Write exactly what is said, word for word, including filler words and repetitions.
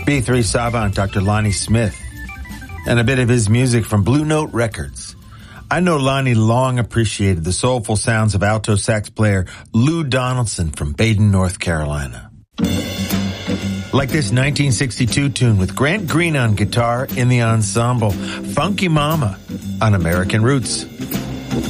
B three Savant, Doctor Lonnie Smith, and a bit of his music from Blue Note Records. I know Lonnie long appreciated the soulful sounds of alto sax player Lou Donaldson from Baden, North Carolina. Like this nineteen sixty-two tune with Grant Green on guitar in the ensemble, Funky Mama on American Roots.